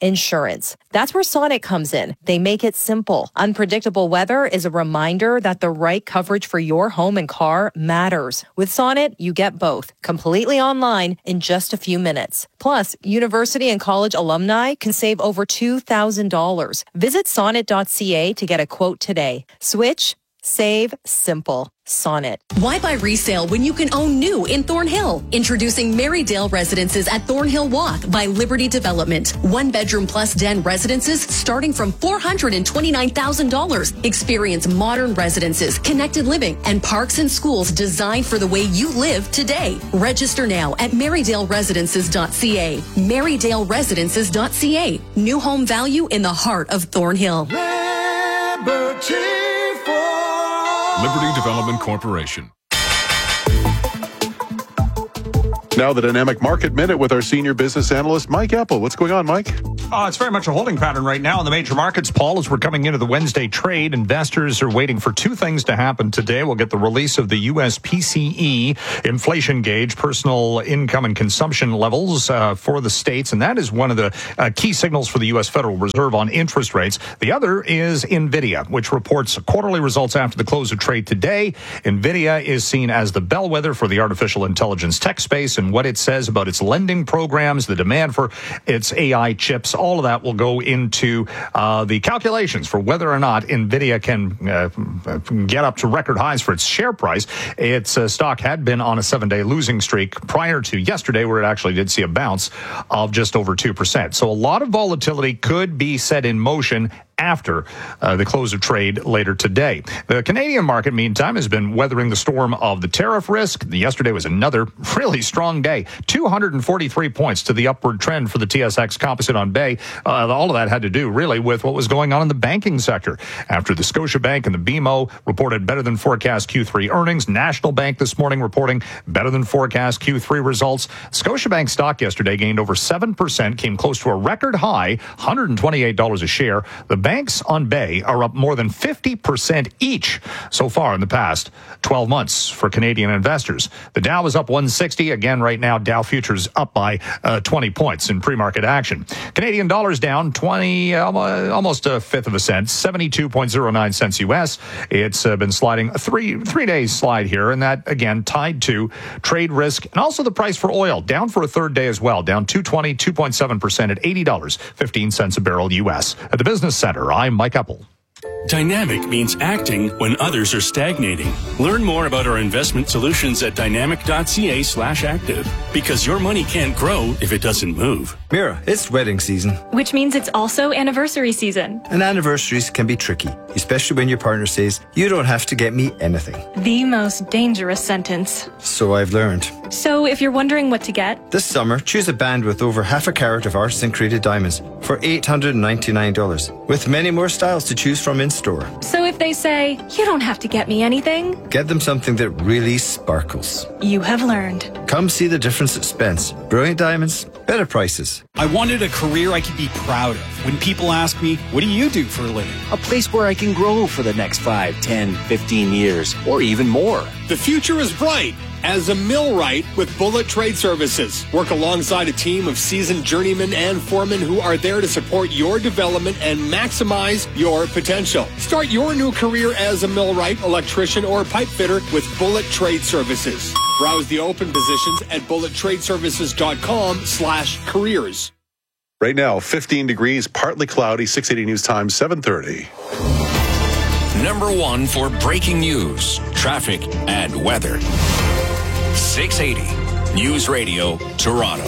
insurance. That's where Sonnet comes in. They make it simple. Unpredictable weather is a reminder that the right coverage for your home and car matters. With Sonnet, you get both, completely online in just a few minutes. Plus, university and college alumni can save over $2,000. Visit sonnet.ca to get a quote today. Switch, save, simple. Sonnet. Why buy resale when you can own new in Thornhill? Introducing Marydale Residences at Thornhill Walk by Liberty Development. 1-bedroom plus den residences starting from $429,000. Experience modern residences, connected living, and parks and schools designed for the way you live today. Register now at MarydaleResidences.ca. MarydaleResidences.ca. New home value in the heart of Thornhill. Liberty Development Corporation. Now the Dynamic Market Minute with our senior business analyst, Mike Apple. What's going on, Mike? It's very much a holding pattern right now in the major markets, Paul. As we're coming into the Wednesday trade, investors are waiting for two things to happen today. We'll get the release of the U.S. PCE inflation gauge, personal income and consumption levels for the states, and that is one of the key signals for the U.S. Federal Reserve on interest rates. The other is NVIDIA, which reports quarterly results after the close of trade today. NVIDIA is seen as the bellwether for the artificial intelligence tech space, and what it says about its lending programs, the demand for its AI chips, all of that will go into the calculations for whether or not NVIDIA can get up to record highs for its share price. Its stock had been on a 7-day losing streak prior to yesterday, where it actually did see a bounce of just over 2%. So a lot of volatility could be set in motion after the close of trade later today. The Canadian market, meantime, has been weathering the storm of the tariff risk. Yesterday was another really strong day. 243 points to the upward trend for the TSX Composite on Bay. All of that had to do really with what was going on in the banking sector. After the Scotiabank and the BMO reported better than forecast Q3 earnings, National Bank this morning reporting better than forecast Q3 results. Scotiabank stock yesterday gained over 7%, came close to a record high, $128 a share. The banks on Bay are up more than 50% each so far in the past 12 months for Canadian investors. The Dow is up 160. Again, right now, Dow futures up by 20 points in pre-market action. Canadian dollars down 20, almost a fifth of a cent, 72.09 cents U.S. It's been sliding a three-day slide here, and that, again, tied to trade risk and also the price for oil, down for a third day as well, down 2.7% at $80.15 a barrel U.S. At the Business Center, I'm Mike Apple. Dynamic means acting when others are stagnating. Learn more about our investment solutions at dynamic.ca/active, because your money can't grow if it doesn't move. Mira, it's wedding season. Which means it's also anniversary season. And anniversaries can be tricky, especially when your partner says, "You don't have to get me anything." The most dangerous sentence. So I've learned. So if you're wondering what to get, this summer, choose a band with over half a carat of artisan created diamonds for $899, with many more styles to choose from in store. So if they say, "You don't have to get me anything," get them something that really sparkles. You have learned. Come see the difference at Spence. Brilliant diamonds, better prices. I wanted a career I could be proud of. When people ask me, "What do you do for a living?" A place where I can grow for the next 5, 10, 15 years, or even more. The future is bright as a millwright with Bullet Trade Services. Work alongside a team of seasoned journeymen and foremen who are there to support your development and maximize your potential. Start your new career as a millwright, electrician, or pipe fitter with Bullet Trade Services. Browse the open positions at bullettradeservices.com/careers. Right now, 15 degrees, partly cloudy, 680 News Time, 7:30. Number one for breaking news, traffic, and weather. 680 News Radio, Toronto.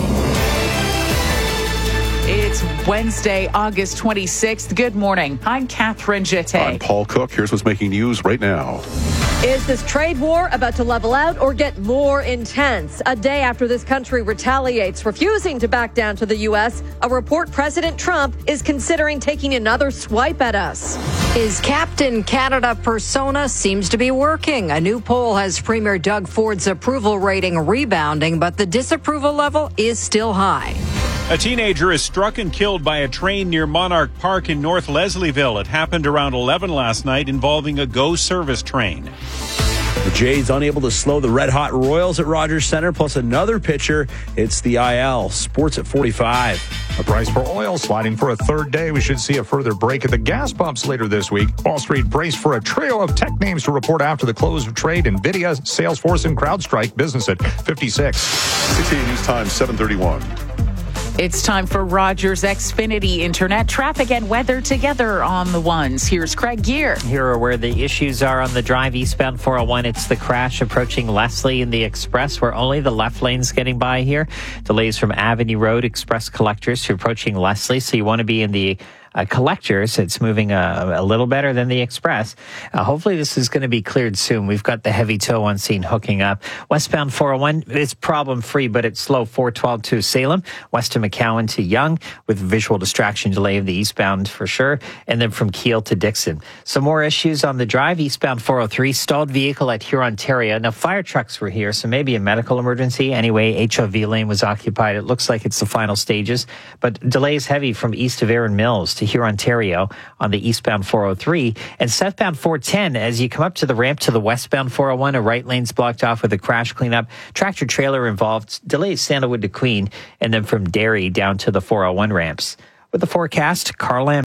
It's Wednesday, August 26th. Good morning. I'm Catherine Jette. I'm Paul Cook. Here's what's making news right now. Is this trade war about to level out or get more intense? A day after this country retaliates, refusing to back down to the U.S., a report President Trump is considering taking another swipe at us. His Captain Canada persona seems to be working. A new poll has Premier Doug Ford's approval rating rebounding, but the disapproval level is still high. A teenager is struck and killed by a train near Monarch Park in North Leslieville. It happened around 11 last night, involving a GO service train. The Jays unable to slow the red-hot Royals at Rogers Center, plus another pitcher. It's the IL. Sports at 45. The price for oil sliding for a third day. We should see a further break at the gas pumps later this week. Wall Street braced for a trio of tech names to report after the close of trade. NVIDIA, Salesforce, and CrowdStrike. Business at 56. 680 News Time, 7:31. It's time for Rogers Xfinity Internet traffic and weather together on the ones. Here's Craig Gear. Here are where the issues are on the drive eastbound 401. It's the crash approaching Leslie in the Express, where only the left lane's getting by here. Delays from Avenue Road Express collectors to approaching Leslie, so you want to be in the collectors. It's moving a little better than the Express. Hopefully this is going to be cleared soon. We've got the heavy tow on scene hooking up. Westbound 401 is problem-free, but it's slow. 412 to Salem, west of McCowan to Young, with visual distraction delay of the eastbound for sure, and then from Kiel to Dixon. Some more issues on the drive. Eastbound 403, stalled vehicle at Hurontario. Now, fire trucks were here, so maybe a medical emergency. Anyway, HOV lane was occupied. It looks like it's the final stages, but delays heavy from east of Erin Mills to Hurontario on the eastbound 403, and southbound 410 as you come up to the ramp to the westbound 401, a right lane's blocked off with a crash cleanup. Tractor trailer involved, delays Sandalwood to Queen, and then from Derry down to the 401 ramps. With the forecast, Carl Lamb.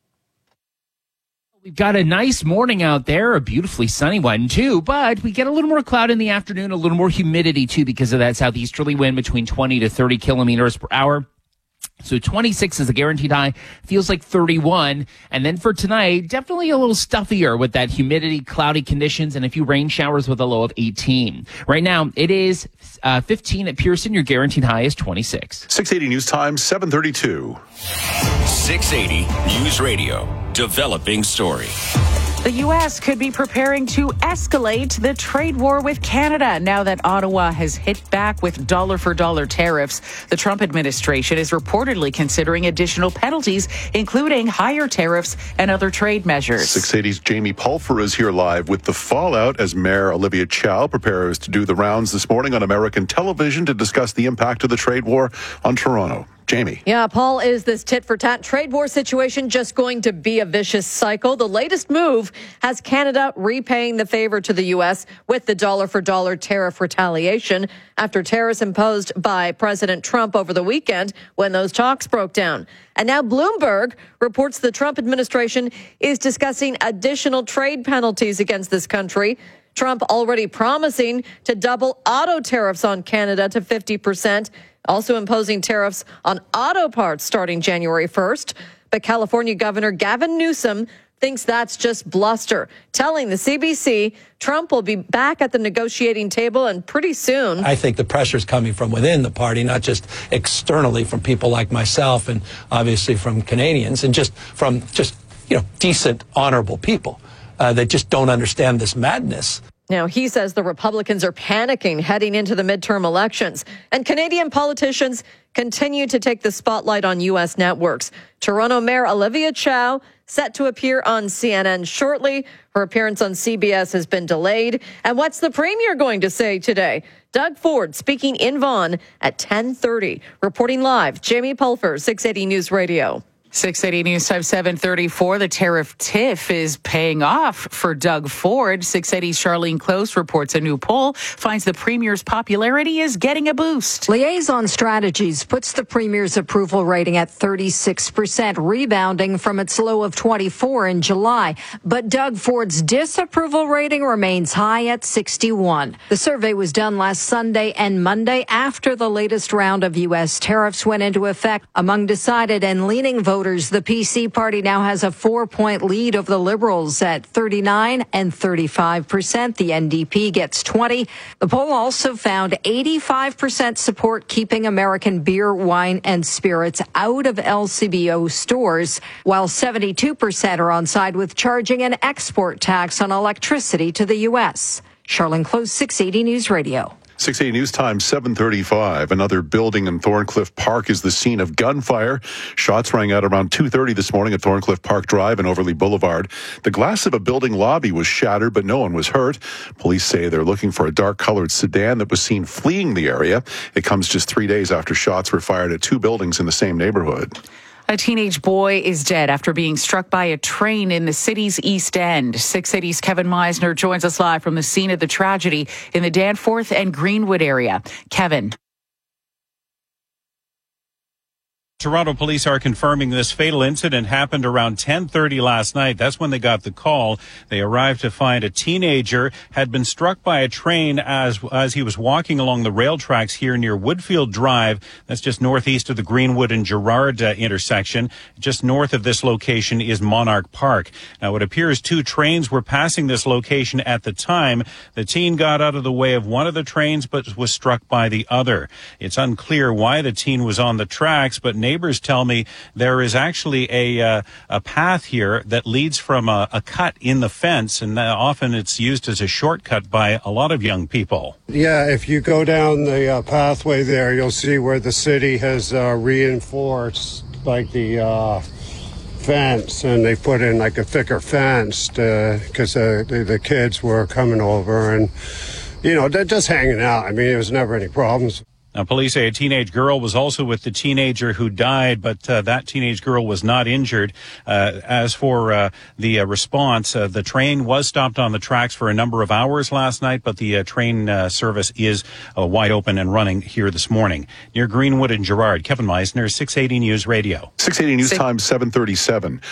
We've got a nice morning out there, a beautifully sunny one too, but we get a little more cloud in the afternoon, a little more humidity too because of that southeasterly wind between 20 to 30 kilometers per hour. So 26 is a guaranteed high, feels like 31. And then for tonight, definitely a little stuffier with that humidity, cloudy conditions, and a few rain showers with a low of 18. Right now, it is 15 at Pearson. Your guaranteed high is 26. 680 News Time, 7:32. 680 News Radio, developing story. The U.S. could be preparing to escalate the trade war with Canada now that Ottawa has hit back with dollar-for-dollar tariffs. The Trump administration is reportedly considering additional penalties, including higher tariffs and other trade measures. 680's Jamie Pulfer is here live with the fallout as Mayor Olivia Chow prepares to do the rounds this morning on American television to discuss the impact of the trade war on Toronto. Jamie. Yeah, Paul, is this tit-for-tat trade war situation just going to be a vicious cycle? The latest move has Canada repaying the favor to the U.S. with the dollar-for-dollar tariff retaliation after tariffs imposed by President Trump over the weekend when those talks broke down. And now Bloomberg reports the Trump administration is discussing additional trade penalties against this country. Trump already promising to double auto tariffs on Canada to 50%. Also imposing tariffs on auto parts starting January 1st. But California Governor Gavin Newsom thinks that's just bluster, telling the CBC Trump will be back at the negotiating table and pretty soon. I think the pressure is coming from within the party, not just externally from people like myself and obviously from Canadians and just from decent, honorable people that just don't understand this madness. Now, he says the Republicans are panicking heading into the midterm elections, and Canadian politicians continue to take the spotlight on U.S. networks. Toronto Mayor Olivia Chow set to appear on CNN shortly. Her appearance on CBS has been delayed. And what's the Premier going to say today? Doug Ford speaking in Vaughan at 10:30. Reporting live, Jamie Pulfer, 680 News Radio. 680 News Time 734. The tariff tiff is paying off for Doug Ford. 680's Charlene Close reports a new poll finds the Premier's popularity is getting a boost. Liaison Strategies puts the Premier's approval rating at 36%, rebounding from its low of 24 in July. But Doug Ford's disapproval rating remains high at 61. The survey was done last Sunday and Monday after the latest round of U.S. tariffs went into effect. Among decided and leaning voters, the PC party now has a 4-point lead over the Liberals at 39 and 35%. The NDP gets 20. The poll also found 85% support keeping American beer, wine, and spirits out of LCBO stores, while 72% are on side with charging an export tax on electricity to the U.S. Charlene Close, 680 News Radio. 680 News Time, 7:35. Another building in Thorncliffe Park is the scene of gunfire. Shots rang out around 2:30 this morning at Thorncliffe Park Drive and Overley Boulevard. The glass of a building lobby was shattered, but no one was hurt. Police say they're looking for a dark-colored sedan that was seen fleeing the area. It comes just 3 days after shots were fired at two buildings in the same neighborhood. A teenage boy is dead after being struck by a train in the city's East End. 680's Kevin Meisner joins us live from the scene of the tragedy in the Danforth and Greenwood area. Kevin. Toronto police are confirming this fatal incident happened around 10:30 last night. That's when they got the call. They arrived to find a teenager had been struck by a train as he was walking along the rail tracks here near Woodfield Drive. That's just northeast of the Greenwood and Gerrard intersection. Just north of this location is Monarch Park. Now, it appears two trains were passing this location at the time. The teen got out of the way of one of the trains but was struck by the other. It's unclear why the teen was on the tracks, but neighbors tell me there is actually a path here that leads from a cut in the fence, and often it's used as a shortcut by a lot of young people. Yeah, if you go down the pathway there, you'll see where the city has reinforced like the fence, and they put in like a thicker fence because the kids were coming over and, you know, they're just hanging out. I mean, there was never any problems. Now, police say a teenage girl was also with the teenager who died, but that teenage girl was not injured. As for the response, the train was stopped on the tracks for a number of hours last night, but the train service is wide open and running here this morning. Near Greenwood and Gerrard, Kevin Meisner, 680 News Radio. 680 News Time, 7:37.